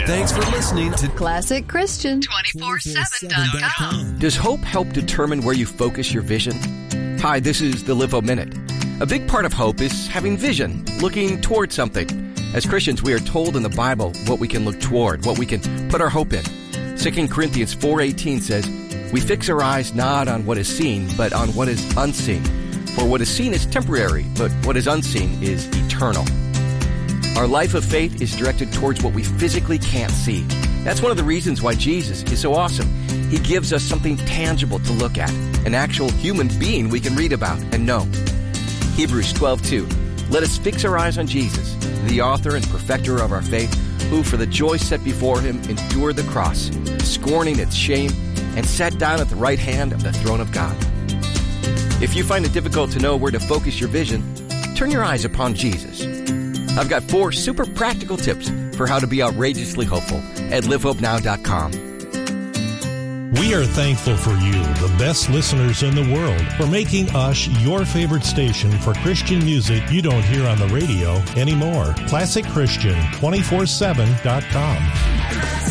Thanks for listening to Classic Christian 247.com. Does hope help determine where you focus your vision? Hi, this is the Live Hope Minute. A big part of hope is having vision, looking toward something. As Christians, we are told in the Bible what we can look toward, what we can put our hope in. 2 Corinthians 4:18 says, "We fix our eyes not on what is seen, but on what is unseen. For what is seen is temporary, but what is unseen is eternal." Our life of faith is directed towards what we physically can't see. That's one of the reasons why Jesus is so awesome. He gives us something tangible to look at, an actual human being we can read about and know. Hebrews 12:2, "Let us fix our eyes on Jesus, the author and perfecter of our faith, who for the joy set before him endured the cross, scorning its shame, and sat down at the right hand of the throne of God." If you find it difficult to know where to focus your vision, turn your eyes upon Jesus. I've got 4 super practical tips for how to be outrageously hopeful at livehopenow.com. We are thankful for you, the best listeners in the world, for making us your favorite station for Christian music you don't hear on the radio anymore. ClassicChristian247.com.